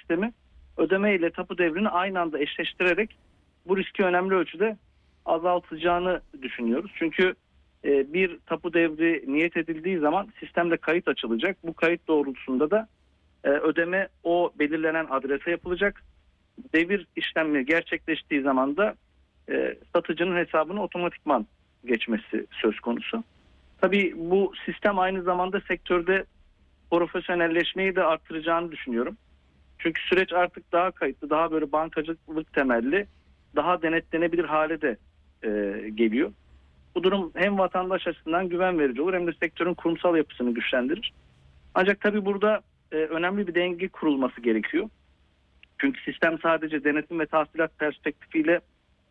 sistemi ödeme ile tapu devrini aynı anda eşleştirerek bu riski önemli ölçüde azaltacağını düşünüyoruz. Çünkü bir tapu devri niyet edildiği zaman sistemde kayıt açılacak. Bu kayıt doğrultusunda da ödeme o belirlenen adrese yapılacak. Devir işlemi gerçekleştiği zaman da satıcının hesabına otomatikman geçmesi söz konusu. Tabii bu sistem aynı zamanda sektörde profesyonelleşmeyi de arttıracağını düşünüyorum. Çünkü süreç artık daha kayıtlı, daha böyle bankacılık temelli, daha denetlenebilir hale de geliyor. Bu durum hem vatandaş açısından güven verici olur hem de sektörün kurumsal yapısını güçlendirir. Ancak tabii burada önemli bir denge kurulması gerekiyor. Çünkü sistem sadece denetim ve tahsilat perspektifiyle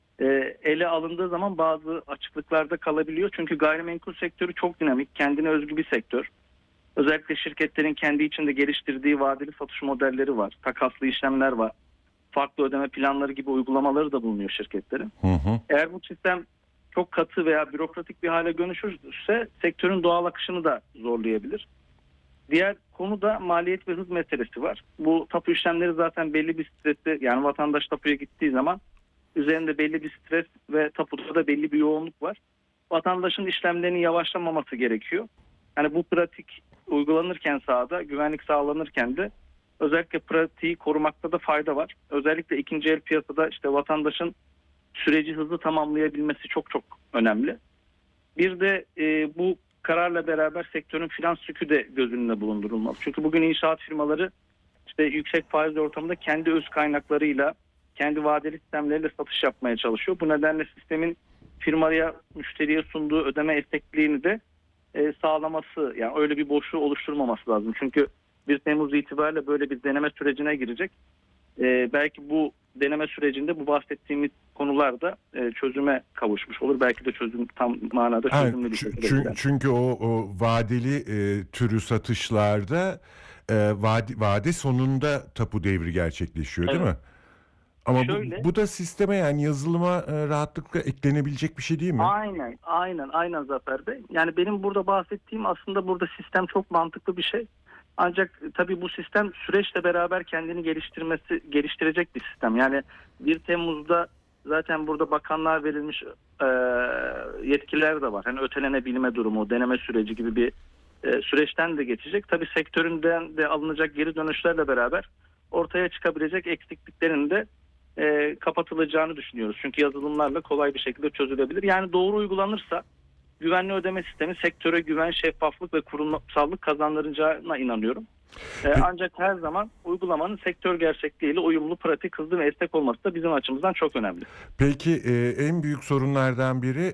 ele alındığı zaman bazı açıklıklarda kalabiliyor. Çünkü gayrimenkul sektörü çok dinamik, kendine özgü bir sektör. Özellikle şirketlerin kendi içinde geliştirdiği vadeli satış modelleri var, takaslı işlemler var, farklı ödeme planları gibi uygulamaları da bulunuyor şirketlerin. Eğer bu sistem çok katı veya bürokratik bir hale dönüşürse sektörün doğal akışını da zorlayabilir. Diğer konu da maliyet ve hız meselesi var. Bu tapu işlemleri zaten belli bir stresi, yani vatandaş tapuya gittiği zaman üzerinde belli bir stres ve tapuda da belli bir yoğunluk var. Vatandaşın işlemlerinin yavaşlamaması gerekiyor. Yani bu pratik uygulanırken sahada, güvenlik sağlanırken de özellikle pratiği korumakta da fayda var. Özellikle ikinci el piyasada işte vatandaşın süreci hızlı tamamlayabilmesi çok çok önemli. Bir de bu kararla beraber sektörün finans yükü de göz önünde bulundurulmalı. Çünkü bugün inşaat firmaları işte yüksek faiz ortamında kendi öz kaynaklarıyla, kendi vadeli sistemleriyle satış yapmaya çalışıyor. Bu nedenle sistemin firmaya, müşteriye sunduğu ödeme esnekliğini de sağlaması, yani öyle bir boşluğu oluşturmaması lazım. Çünkü 1 Temmuz itibariyle böyle bir deneme sürecine girecek. Belki bu deneme sürecinde bu bahsettiğimiz konular da çözüme kavuşmuş olur. Belki de çözüm tam manada çözümlü bir şekilde. Çünkü o vadeli türü satışlarda vade sonunda tapu devri gerçekleşiyor, değil mi? Ama bu da sisteme, yani yazılıma rahatlıkla eklenebilecek bir şey değil mi? Aynen Zafer Bey. Yani benim burada bahsettiğim aslında burada sistem çok mantıklı bir şey. Ancak tabii bu sistem süreçle beraber kendini geliştirecek bir sistem. Yani 1 Temmuz'da zaten burada bakanlığa verilmiş yetkiler de var. Hani ötelenebilme durumu, deneme süreci gibi bir süreçten de geçecek. Tabii sektöründen de alınacak geri dönüşlerle beraber ortaya çıkabilecek eksikliklerin de kapatılacağını düşünüyoruz. Çünkü yazılımlarla kolay bir şekilde çözülebilir. Yani doğru uygulanırsa güvenli ödeme sistemi sektöre güven, şeffaflık ve kurumsallık kazandıracağına inanıyorum. Ancak her zaman uygulamanın sektör gerçekliğiyle uyumlu, pratik, hızlı ve esnek olması da bizim açımızdan çok önemli. Peki en büyük sorunlardan biri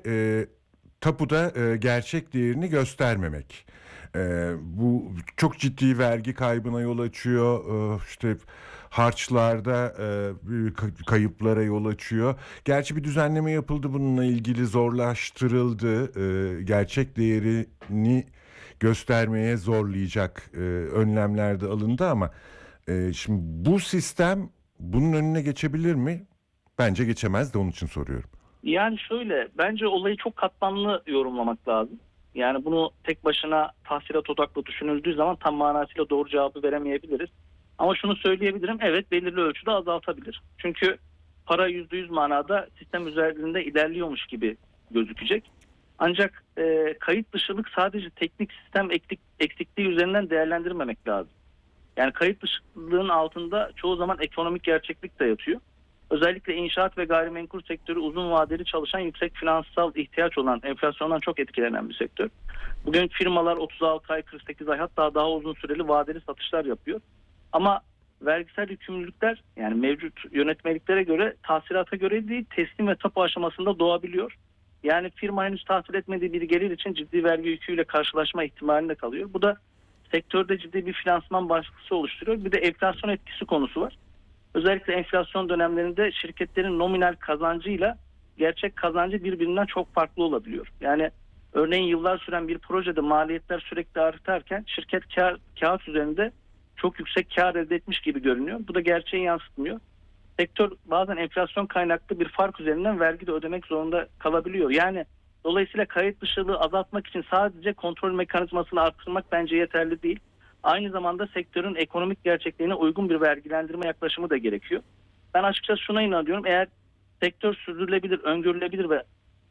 tapuda gerçek değerini göstermemek. Bu çok ciddi vergi kaybına yol açıyor. İşte harçlarda kayıplara yol açıyor. Gerçi bir düzenleme yapıldı bununla ilgili, zorlaştırıldı. Gerçek değerini göstermeye zorlayacak önlemler de alındı ama şimdi bu sistem bunun önüne geçebilir mi? Bence geçemez de onun için soruyorum. Yani şöyle, bence olayı çok katmanlı yorumlamak lazım. Yani bunu tek başına tahsilat odaklı düşünüldüğü zaman tam manasıyla doğru cevabı veremeyebiliriz. Ama şunu söyleyebilirim, evet belirli ölçüde azaltabilir. Çünkü para %100 manada sistem üzerinde ilerliyormuş gibi gözükecek. Ancak kayıt dışılık sadece teknik sistem eksikliği üzerinden değerlendirmemek lazım. Yani kayıt dışılığın altında çoğu zaman ekonomik gerçeklik de yatıyor. Özellikle inşaat ve gayrimenkul sektörü uzun vadeli çalışan, yüksek finansal ihtiyaç olan, enflasyondan çok etkilenen bir sektör. Bugün firmalar 36 ay, 48 ay, hatta daha uzun süreli vadeli satışlar yapıyor. Ama vergisel yükümlülükler, yani mevcut yönetmeliklere göre tahsilata göre değil, teslim ve tapu aşamasında doğabiliyor. Yani firma henüz tahsil etmediği bir gelir için ciddi vergi yüküyle karşılaşma ihtimalinde kalıyor. Bu da sektörde ciddi bir finansman baskısı oluşturuyor. Bir de enflasyon etkisi konusu var. Özellikle enflasyon dönemlerinde şirketlerin nominal kazancıyla gerçek kazancı birbirinden çok farklı olabiliyor. Yani örneğin yıllar süren bir projede maliyetler sürekli artarken şirket kağıt üzerinde çok yüksek kar elde etmiş gibi görünüyor. Bu da gerçeği yansıtmıyor. Sektör bazen enflasyon kaynaklı bir fark üzerinden vergi de ödemek zorunda kalabiliyor. Yani dolayısıyla kayıt dışılığı azaltmak için sadece kontrol mekanizmasını arttırmak bence yeterli değil. aynı zamanda sektörün ekonomik gerçekliğine uygun bir vergilendirme yaklaşımı da gerekiyor. Ben açıkçası şuna inanıyorum. Eğer sektör sürdürülebilir, öngörülebilir ve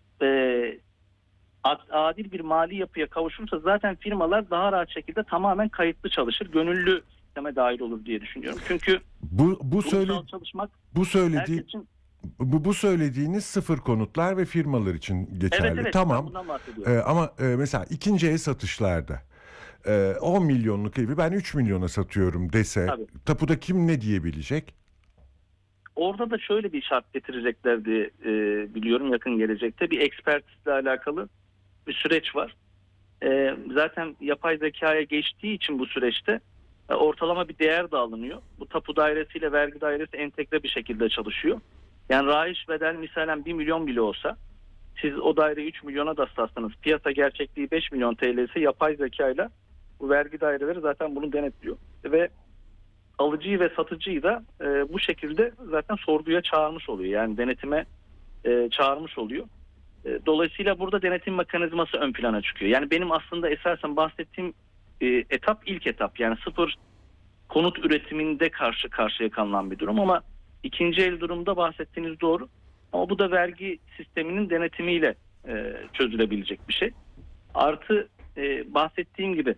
adil bir mali yapıya kavuşursa zaten firmalar daha rahat şekilde tamamen kayıtlı çalışır, gönüllü sisteme dahil olur diye düşünüyorum. Çünkü kurumsal çalışmak bu söylediği herkes için... bu söylediğiniz sıfır konutlar ve firmalar için geçerli. Evet, evet, ben Tamam. bundan bahsediyorum. Ama mesela ikinci el satışlarda 10 milyonluk evi ben 3 milyona satıyorum dese, Tabii. tapuda kim ne diyebilecek? Orada da şöyle bir şart getirecekler diye biliyorum yakın gelecekte. Bir ekspertizle alakalı bir süreç var. Zaten yapay zekaya geçtiği için bu süreçte ortalama bir değer de alınıyor. Bu tapu dairesiyle vergi dairesi entegre bir şekilde çalışıyor. Yani rayiç bedel misalen 1 milyon bile olsa siz o daireyi 3 milyona da satsanız piyasa gerçekliği 5 milyon TL ise yapay zekayla bu vergi daireleri zaten bunu denetliyor. Ve alıcıyı ve satıcıyı da bu şekilde zaten sorguya çağırmış oluyor. Yani denetime çağırmış oluyor. Dolayısıyla burada denetim mekanizması ön plana çıkıyor. Yani benim aslında esasen bahsettiğim etap ilk etap. Yani sıfır konut üretiminde karşı karşıya kalınan bir durum ama ikinci el durumda bahsettiğiniz doğru. Ama bu da vergi sisteminin denetimiyle çözülebilecek bir şey. Artı bahsettiğim gibi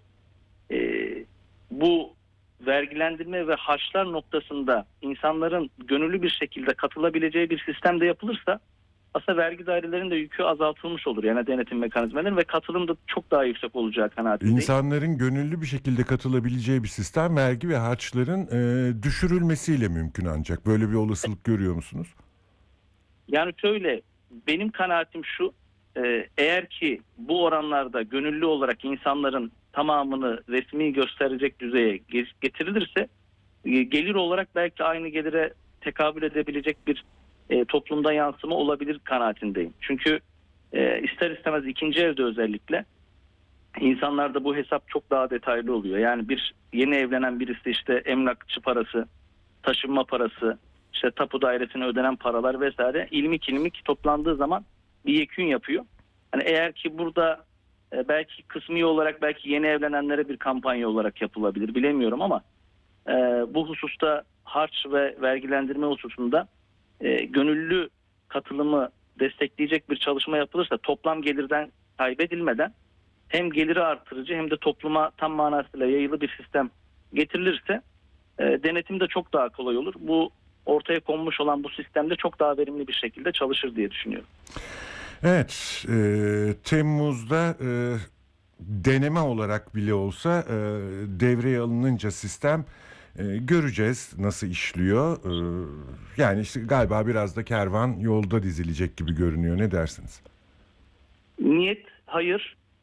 bu vergilendirme ve harçlar noktasında insanların gönüllü bir şekilde katılabileceği bir sistem de yapılırsa aslında vergi dairelerinin de yükü azaltılmış olur. Yani denetim mekanizmalarının ve katılım da çok daha yüksek olacağı kanaatindeyim. İnsanların gönüllü bir şekilde katılabileceği bir sistem vergi ve harçların düşürülmesiyle mümkün ancak. Böyle bir olasılık görüyor musunuz? Yani şöyle, benim kanaatim şu, eğer ki bu oranlarda gönüllü olarak insanların tamamını resmi gösterecek düzeye getirilirse gelir olarak belki aynı gelire tekabül edebilecek bir toplumda yansıma olabilir kanaatindeyim. Çünkü ister istemez ikinci evde özellikle insanlarda bu hesap çok daha detaylı oluyor. Yani bir yeni evlenen birisi işte emlakçı parası, taşınma parası, işte tapu dairesine ödenen paralar vesaire ilmik ilmik toplandığı zaman bir yekün yapıyor. Hani eğer ki burada belki kısmi olarak belki yeni evlenenlere bir kampanya olarak yapılabilir bilemiyorum ama bu hususta harç ve vergilendirme hususunda gönüllü katılımı destekleyecek bir çalışma yapılırsa toplam gelirden kaybedilmeden hem geliri artırıcı hem de topluma tam manasıyla yayılı bir sistem getirilirse denetim de çok daha kolay olur. Bu ortaya konmuş olan bu sistemde çok daha verimli bir şekilde çalışır diye düşünüyorum. Evet, Temmuz'da deneme olarak bile olsa devreye alınınca sistem göreceğiz nasıl işliyor. Yani işte galiba biraz da kervan yolda dizilecek gibi görünüyor. Ne dersiniz? Niyet hayır